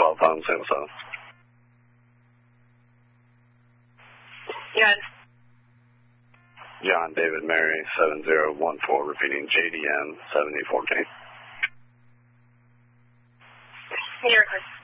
phone, San Jose. John. John David Mary 7014, repeating JDM 7014. New York.